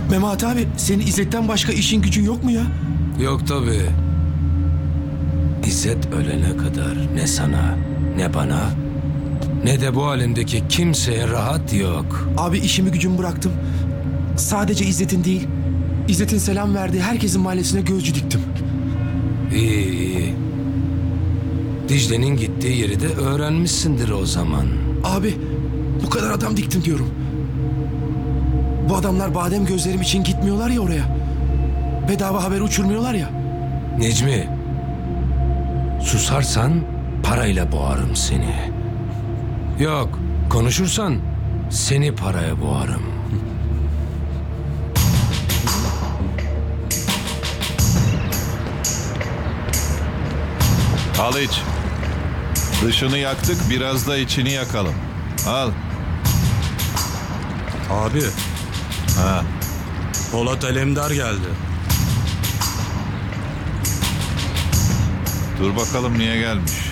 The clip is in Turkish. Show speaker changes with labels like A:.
A: Memati abi, senin İzzet'ten başka işin gücün yok mu ya?
B: Yok tabii. İzzet ölene kadar ne sana, ne bana, ne de bu alemdeki kimseye rahat yok.
A: Abi işimi gücümü bıraktım. Sadece İzzet'in değil, İzzet'in selam verdiği herkesin mahallesine gözcü diktim.
B: İyi, iyi. Dicle'nin gittiği yeri de öğrenmişsindir o zaman.
A: Abi, bu kadar adam diktim diyorum. Bu adamlar badem gözlerim için gitmiyorlar ya oraya. Bedava haber uçurmuyorlar ya.
B: Necmi, susarsan parayla boğarım seni. Yok, konuşursan seni paraya boğarım.
C: Al iç. Dışını yaktık, biraz da içini yakalım. Al.
D: Abi,
C: Ha.
D: Polat Alemdar geldi.
C: Dur bakalım niye gelmiş.